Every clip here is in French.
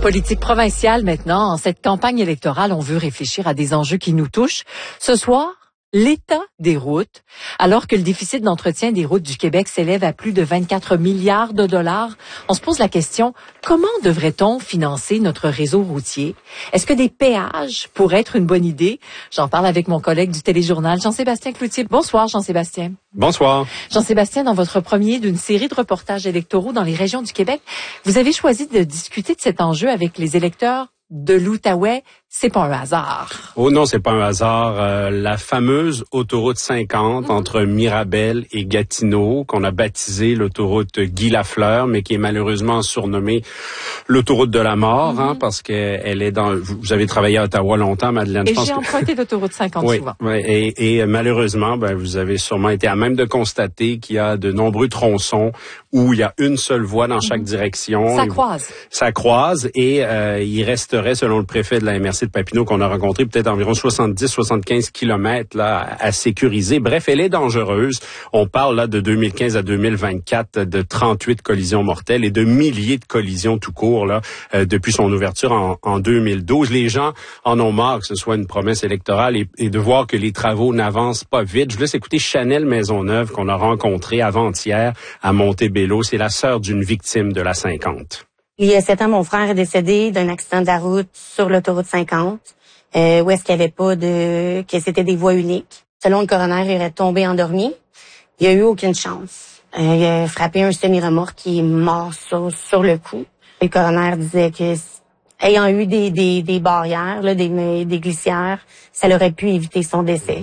Politique provinciale maintenant. En cette campagne électorale, on veut réfléchir à des enjeux qui nous touchent. Ce soir, l'état des routes. Alors que le déficit d'entretien des routes du Québec s'élève à plus de 24 milliards de dollars, on se pose la question, comment devrait-on financer notre réseau routier? Est-ce que des péages pourraient être une bonne idée? J'en parle avec mon collègue du Téléjournal, Jean-Sébastien Cloutier. Bonsoir, Jean-Sébastien. Bonsoir. Jean-Sébastien, dans votre premier d'une série de reportages électoraux dans les régions du Québec, vous avez choisi de discuter de cet enjeu avec les électeurs de l'Outaouais. C'est pas un hasard. Oh non, c'est pas un hasard. La fameuse autoroute 50 entre Mirabel et Gatineau, qu'on a baptisée l'autoroute Guy Lafleur, mais qui est malheureusement surnommée l'autoroute de la mort, parce qu'elle est dans... Vous avez travaillé à Ottawa longtemps, Madeleine. Et j'ai emprunté l'autoroute 50 souvent. Oui, et malheureusement, vous avez sûrement été à même de constater qu'il y a de nombreux tronçons où il y a une seule voie dans chaque direction. Ça croise et il resterait, selon le préfet de la MRC de Papineau qu'on a rencontré, peut-être environ 70-75 kilomètres là, à sécuriser. Bref, elle est dangereuse. On parle là de 2015 à 2024 de 38 collisions mortelles et de milliers de collisions tout court là depuis son ouverture en 2012. Les gens en ont marre que ce soit une promesse électorale et de voir que les travaux n'avancent pas vite. Je vous laisse écouter Chanel Maisonneuve qu'on a rencontrée avant-hier à Montebello. C'est la sœur d'une victime de la 50. Il y a 7 ans, mon frère est décédé d'un accident de la route sur l'autoroute 50, où est-ce qu'il n'y avait pas que c'était des voies uniques. Selon le coroner, il aurait tombé endormi. Il n'y a eu aucune chance. Il a frappé un semi-remorque qui est mort sur le coup. Le coroner disait que, ayant eu des barrières, là, des glissières, ça aurait pu éviter son décès.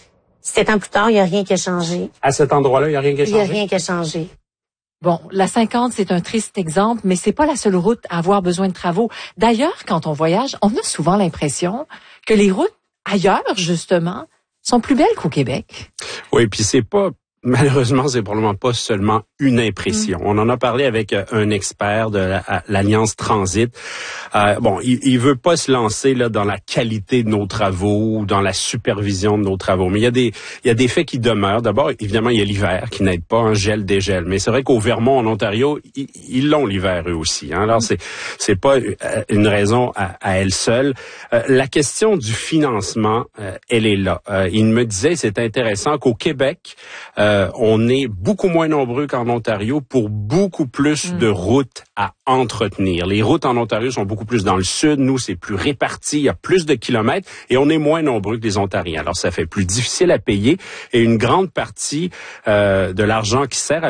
7 ans plus tard, il n'y a rien qui a changé. À cet endroit-là, il n'y a rien qui a changé? Il n'y a rien qui a changé. Bon, la 50, c'est un triste exemple, mais c'est pas la seule route à avoir besoin de travaux. D'ailleurs, quand on voyage, on a souvent l'impression que les routes ailleurs, justement, sont plus belles qu'au Québec. Oui, puis malheureusement, c'est probablement pas seulement une impression. On en a parlé avec un expert de l'Alliance Transit. Il veut pas se lancer là dans la qualité de nos travaux ou dans la supervision de nos travaux. Mais il y a des faits qui demeurent. D'abord, évidemment, il y a l'hiver qui n'aide pas, un gel, dégel. Mais c'est vrai qu'au Vermont, en Ontario, ils l'ont l'hiver eux aussi. Alors, c'est pas une raison à elle seule. La question du financement, elle est là. Il me disait, c'est intéressant qu'au Québec, on est beaucoup moins nombreux qu'en Ontario pour beaucoup plus de routes à entretenir. Les routes en Ontario sont beaucoup plus dans le sud. Nous, c'est plus réparti. Il y a plus de kilomètres et on est moins nombreux que les Ontariens. Alors, ça fait plus difficile à payer et une grande partie de l'argent qui sert à